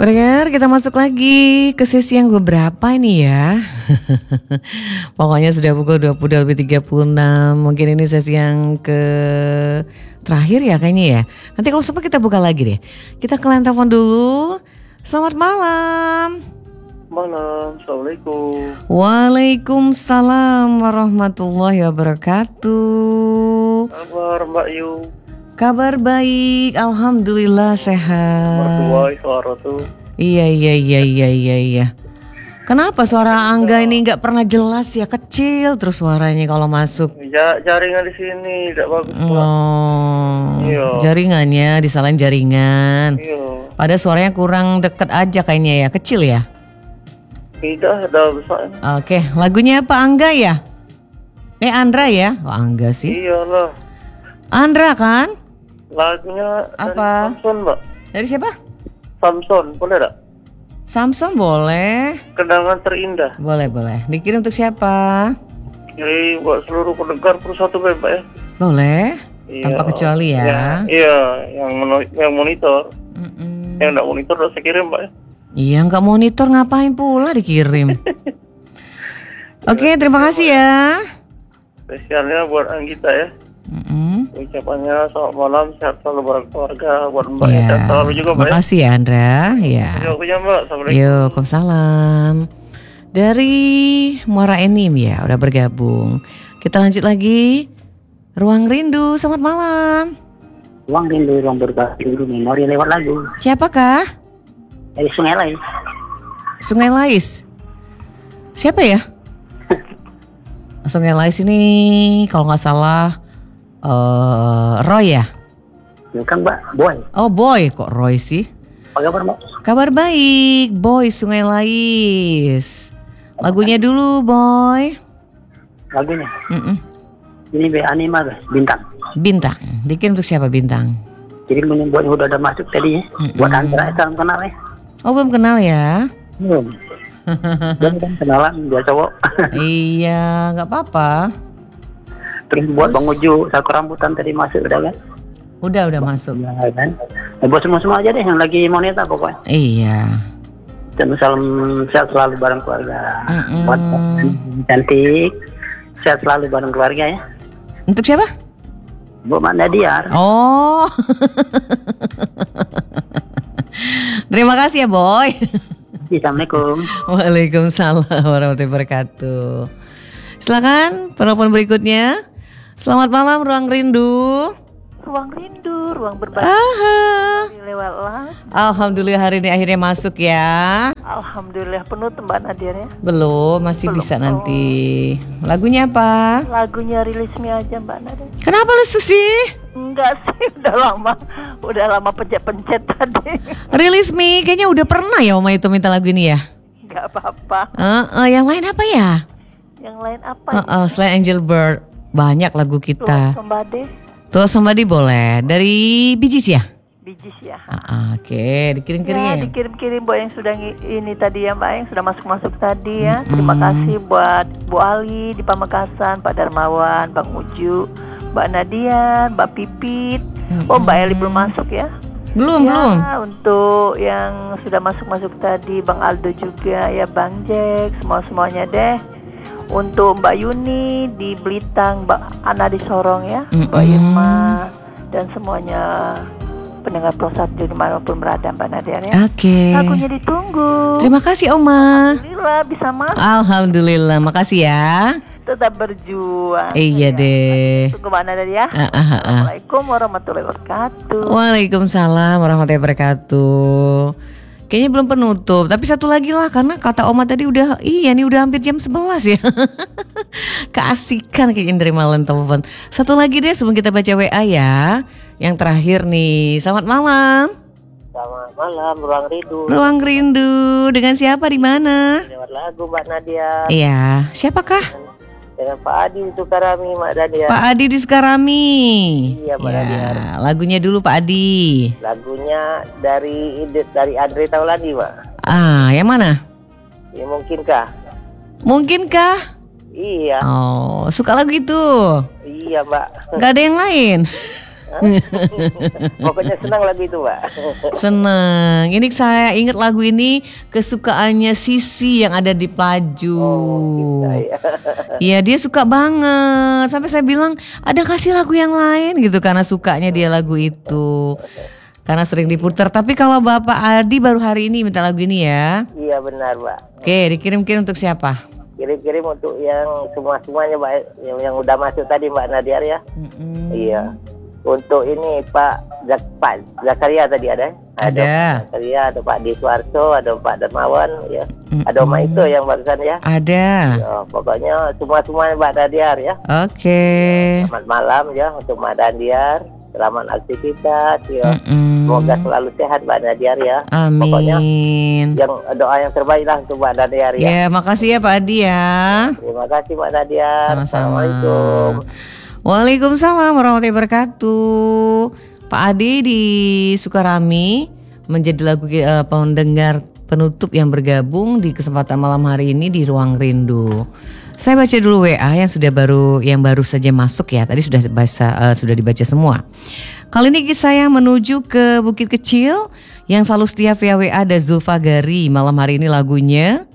Pendengar, kita masuk lagi ke sesi yang beberapa ini ya. Pokoknya sudah pukul 20.36. Mungkin ini sesi yang ke terakhir ya kayaknya ya. Nanti kalau sempat kita buka lagi deh. Kita ke line telepon dulu. Selamat malam. Malam, Assalamualaikum. Waalaikumsalam warahmatullahi wabarakatuh. Kabar Mbak Yu? Kabar baik, alhamdulillah sehat. Mertuai suara tuh. Iya. Kenapa suara Angga ini nggak pernah jelas ya, kecil terus suaranya kalau masuk. Jaringan di sini tidak bagus. Oh, Iya. jaringannya disalahin jaringan. Iya. Pada suaranya kurang deket aja kayaknya ya, kecil ya. Tidak, ada besar. Oke, lagunya apa Angga ya? Andra ya? Oh, Angga sih. Iyalah. Andra kan? Lagunya Apa? dari Samson, Mbak. Dari siapa? Samson, boleh tak? Samson boleh. Kenangan terindah. Boleh. Dikirim untuk siapa? Jadi buat seluruh pendengar satu Mbak ya. Boleh. Iya. Tanpa kecuali ya. Iya, yang monitor. Mm-mm. Yang enggak monitor udah saya kirim, Mbak ya. Iya, nggak monitor ngapain pula dikirim. Oke, terima kasih ya. Spesialnya buat Anggita ya. Mm-mm. Ucapannya selamat malam, sehat selalu berkeluarga buat Mbak Ya, sehat selalu juga Mbak ya. makasih ya Andra. Ya. Yuk, Mbak. Assalamualaikum. Waalaikumsalam. Dari Muara Enim ya, udah bergabung. Kita lanjut lagi. Ruang Rindu, selamat malam. Ruang rindu, ruang berbagi, memori lewat lagu Siapakah? dari Sungai Lai. Sungai Lais. Siapa ya? Sungai Lais ini kalau nggak salah Roy ya? Bukan Mbak, Boy. Oh Boy, kok Roy sih? Apa kabar Mbak? Kabar baik, Boy Sungai Lais. Lagunya dulu Boy. Lagunya Mm-mm. ini Anima guys, Bintang. Bintang, dikirim untuk siapa Bintang? Jadi buat yang udah ada masuk tadi ya. Buat Andra, salam kenal ya. Oh belum kenal ya? Belum. Dan kan kenalan dia cowok. Iya, nggak apa-apa. Terus buat Bang Uju, satu rambutan tadi masuk udah kan? Udah masuk. Ya kan. Buat semua aja deh yang lagi moneta pokoknya. Iya. Dan salam sehat selalu bareng keluarga. Mm-mm. Buat cantik, sehat selalu bareng keluarga ya. Untuk siapa? Bu Mak Nadiar. Oh. Terima kasih ya Boy. Assalamualaikum. Waalaikumsalam warahmatullahi wabarakatuh. Silakan penelpon berikutnya. Selamat malam Ruang Rindu. Ruang rindu, ruang berbagi lewat lah. Alhamdulillah hari ini akhirnya masuk ya. Alhamdulillah penuh Mbak Nadia ya. Belum, masih Belum. bisa nanti. Lagunya apa? Lagunya rilis me aja Mbak Nadia. Kenapa lesu sih? Enggak sih, udah lama pencet tadi. Release Me, kayaknya udah pernah ya Oma itu minta lagu ini ya. Enggak apa-apa. Yang lain apa ya? Yang lain apa? Selain Angel Bird, banyak lagu kita. Tuh Somebody boleh. Dari Bijis ya? Bijis ya. Oke, dikirim-kirim ya. Dikirim-kirim buat yang sudah ini tadi ya Mbak, yang sudah masuk tadi ya. Terima kasih buat Bu Ali di Pamekasan, Pak Darmawan, Bang Uju, Mbak Nadia, Mbak Pipit. Oh Mbak Eli belum masuk ya? Belum. Untuk yang sudah masuk tadi, Bang Aldo juga ya, Bang Jack, semuanya deh. Untuk Mbak Yuni di Belitang, Mbak Ana di Sorong ya, Mbak Irma dan semuanya pendengar Prosat dimanapun berada Mbak Nadia ya. Oke. Lagunya ditunggu. Terima kasih Oma. Alhamdulillah bisa masuk. Alhamdulillah, makasih ya. Tetap berjuang. Iya deh. Tunggu Mbak Nadia ya. Assalamualaikum warahmatullahi wabarakatuh. Waalaikumsalam warahmatullahi wabarakatuh. Kayaknya belum penutup, tapi satu lagi lah karena kata Oma tadi udah hampir jam 11 ya. Keasikan kayaknya dari malam telepon. Satu lagi deh sebelum kita baca WA ya. Yang terakhir nih. Selamat malam. Selamat malam, Ruang Rindu. Ruang Rindu dengan siapa di mana? Lewat lagu Mbak Nadia. Iya, siapakah? Dengan Pak Adi di Sukarami, Mbak Nadia. Pak Adi di Sukarami. Iya, Mbak Nadia. Lagunya dulu Pak Adi. Lagunya dari Andre Taulani, Mbak. Yang mana? Ya, mungkinkah? Mungkinkah? Iya. Oh, suka lagu itu? Iya, Mbak. Gak ada yang lain? Pokoknya senang lagu itu, Pak. Seneng. Ini saya ingat lagu ini kesukaannya Sisi yang ada di Pelaju. Iya. Iya, dia suka banget. Sampai saya bilang, ada kasih lagu yang lain gitu karena sukanya dia lagu itu. Karena sering diputar. Tapi kalau Bapak Adi baru hari ini minta lagu ini ya. Iya benar, Pak. Oke, dikirim-kirim untuk siapa? Kirim-kirim untuk yang semuanya, Mbak, yang udah masuk tadi, Mbak Nadiar ya. Iya. Untuk ini Pak Zakaria tadi ada? Ada. Pak Zakaria, ada Pak Diswarso, ada Pak Darmawan ya. Ada Oma itu yang barusan ya. Ada. Ya, pokoknya semuanya Mbak Nadiar ya. Oke. Selamat malam ya untuk Mbak Nadiar. Selamat aktivitas ya. Semoga selalu sehat Mbak Nadiar ya. Amin. Pokoknya yang doa yang terbaik lah untuk Mbak Nadiar ya. Ya, makasih ya Pak Adi ya. Terima kasih Mbak Nadiar. Sama-sama. Assalamualaikum. Waalaikumsalam warahmatullahi wabarakatuh. Pak Adi di Sukarami menjadi lagu pendengar penutup yang bergabung di kesempatan malam hari ini di Ruang Rindu. Saya baca dulu WA yang baru saja masuk ya. Tadi sudah dibaca semua. Kali ini saya menuju ke Bukit Kecil yang selalu setia via WA ada Zulfa Gari. Malam hari ini lagunya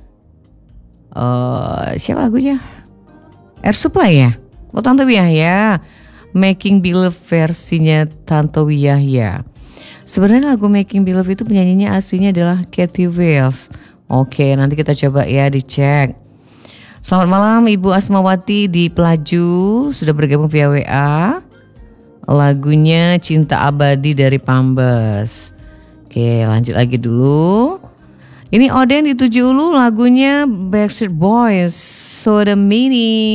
siapa lagunya? Air Supply ya? Oh, Tanto Wiyahya. Making Believe versinya Tanto Wiyahya. Sebenarnya lagu Making Believe itu penyanyinya aslinya adalah Kathy Wells. Oke, nanti kita coba ya dicek. Selamat malam Ibu Asmawati di Pelaju, sudah bergabung via WA. Lagunya Cinta Abadi dari Pambes. Oke, lanjut lagi dulu. Ini Oden di Tujuh Ulu, lagunya Backstreet Boys, So The Meaning.